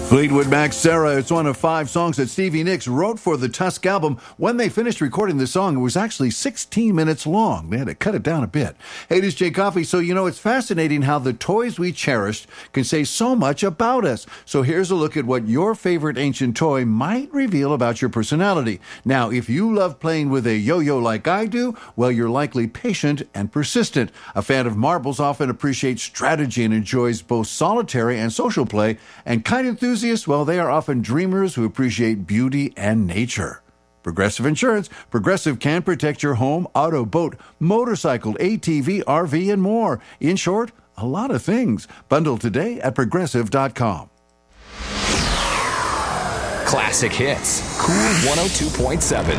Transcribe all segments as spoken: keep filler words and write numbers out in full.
Fleetwood Mac's Sarah. It's one of five songs that Stevie Nicks wrote for the Tusk album. When they finished recording the song, it was actually sixteen minutes long. They had to cut it down a bit. Hey, this is Jay Coffey. So, you know, it's fascinating how the toys we cherished can say so much about us. So here's a look at what your favorite ancient toy might reveal about your personality. Now, if you love playing with a yo-yo like I do, well, you're likely patient and persistent. A fan of marbles often appreciates strategy and enjoys both solitary and social play. And kind enthusiasts, well, they are often dreamers who appreciate beauty and nature. Progressive Insurance. Progressive can protect your home, auto, boat, motorcycle, A T V, R V, and more. In short, a lot of things. Bundle today at progressive dot com. Classic hits. Cool one oh two point seven.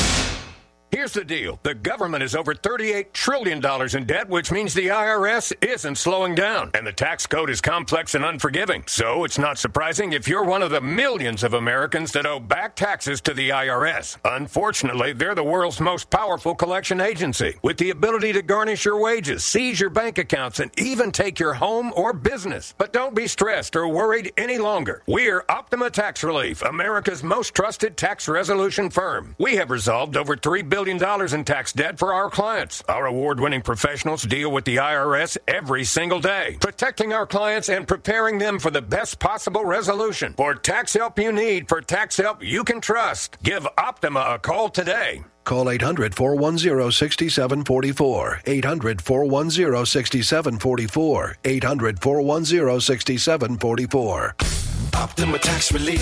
Here's the deal. The government is over thirty-eight trillion dollars in debt, which means the I R S isn't slowing down. And the tax code is complex and unforgiving. So it's not surprising if you're one of the millions of Americans that owe back taxes to the I R S. Unfortunately, they're the world's most powerful collection agency, with the ability to garnish your wages, seize your bank accounts, and even take your home or business. But don't be stressed or worried any longer. We're Optima Tax Relief, America's most trusted tax resolution firm. We have resolved over three billion dollars in tax debt for our clients. Our award-winning professionals deal with the I R S every single day, protecting our clients and preparing them for the best possible resolution. For tax help you need, for tax help you can trust, give Optima a call today. Call eight hundred, four one zero, six seven four four. eight hundred, four one zero, six seven four four. eight hundred, four one zero, six seven four four. Optima Tax Relief.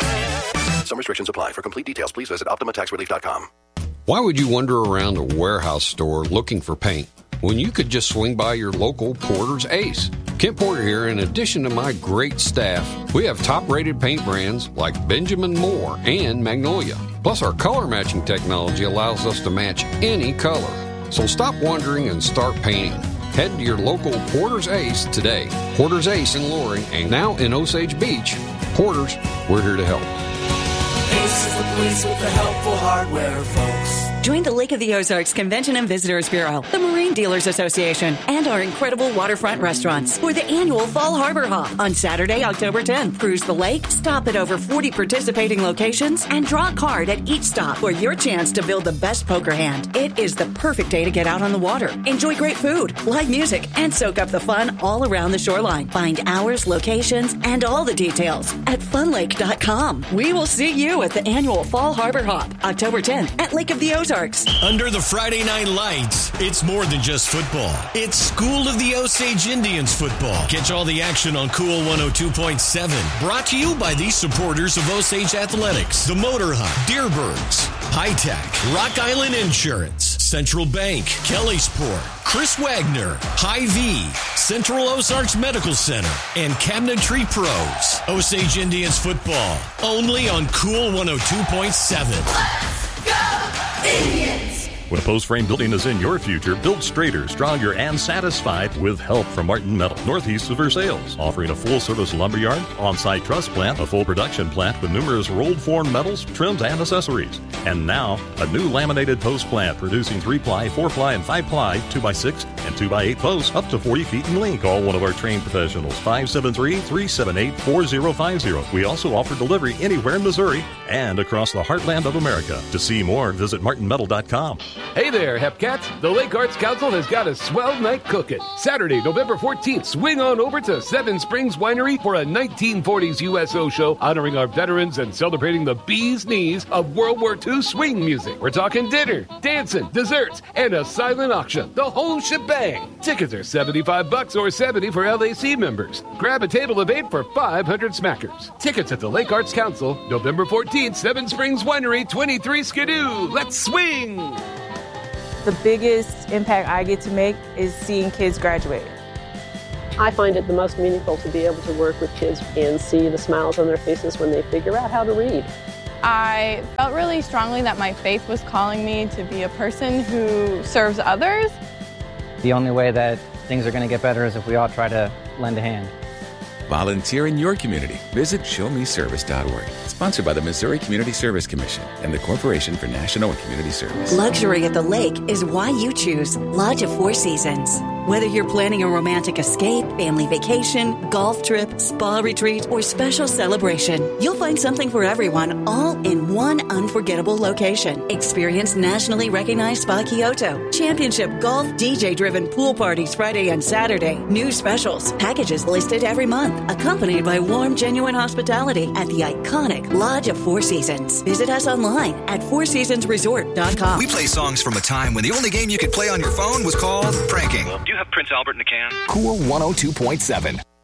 Some restrictions apply. For complete details, please visit optima tax relief dot com. Why would you wander around a warehouse store looking for paint when you could just swing by your local Porter's Ace? Kent Porter here. In addition to my great staff, we have top-rated paint brands like Benjamin Moore and Magnolia. Plus, our color matching technology allows us to match any color. So stop wandering and start painting. Head to your local Porter's Ace today. Porter's Ace in Loring and now in Osage Beach. Porter's, we're here to help. Ace is the place with the helpful hardware, folks. Join the Lake of the Ozarks Convention and Visitors Bureau, the Marine Dealers Association, and our incredible waterfront restaurants for the annual Fall Harbor Hop on Saturday, October tenth. Cruise the lake, stop at over forty participating locations, and draw a card at each stop for your chance to build the best poker hand. It is the perfect day to get out on the water, enjoy great food, live music, and soak up the fun all around the shoreline. Find hours, locations, and all the details at fun lake dot com. We will see you at the annual Fall Harbor Hop, October tenth at Lake of the Ozarks. Under the Friday night lights, it's more than just football. It's School of the Osage Indians football. Catch all the action on Cool one oh two point seven. Brought to you by these supporters of Osage Athletics: the Motor Hut, Dearborns, High Tech, Rock Island Insurance, Central Bank, Kellysport, Chris Wagner, Hy-Vee, Central Ozarks Medical Center, and Cabinetry Pros. Osage Indians football, only on Cool one oh two point seven. Indians! When a post frame building is in your future, build straighter, stronger, and satisfied with help from Martin Metal, northeast of Versailles, offering a full-service lumberyard, on-site truss plant, a full production plant with numerous rolled form metals, trims, and accessories. And now, a new laminated post plant producing three-ply, four-ply, and five-ply, two by six, and two by eight posts up to forty feet in length. Call one of our trained professionals, five seven three, three seven eight, four zero five zero. We also offer delivery anywhere in Missouri and across the heartland of America. To see more, visit martin metal dot com. Hey there, Hepcats. The Lake Arts Council has got a swell night cooking. Saturday, November fourteenth, swing on over to Seven Springs Winery for a nineteen forties U S O show honoring our veterans and celebrating the bee's knees of World War Two swing music. We're talking dinner, dancing, desserts, and a silent auction. The whole shebang. Tickets are seventy-five bucks or seventy for L A C members. Grab a table of eight for five hundred smackers. Tickets at the Lake Arts Council, November fourteenth, Seven Springs Winery, twenty-three Skidoo. Let's swing! The biggest impact I get to make is seeing kids graduate. I find it the most meaningful to be able to work with kids and see the smiles on their faces when they figure out how to read. I felt really strongly that my faith was calling me to be a person who serves others. The only way that things are going to get better is if we all try to lend a hand. Volunteer in your community. Visit show me service dot org. Sponsored by the Missouri Community Service Commission and the Corporation for National and Community Service. Luxury at the lake is why you choose Lodge of Four Seasons. Whether you're planning a romantic escape, family vacation, golf trip, spa retreat, or special celebration, you'll find something for everyone all in one unforgettable location. Experience nationally recognized Spa Kyoto, championship golf D J-driven pool parties Friday and Saturday, new specials, packages listed every month, accompanied by warm, genuine hospitality at the iconic Lodge of Four Seasons. Visit us online at four seasons resort dot com. We play songs from a time when the only game you could play on your phone was called pranking. Do you have Prince Albert in the can? Cool one oh two point seven.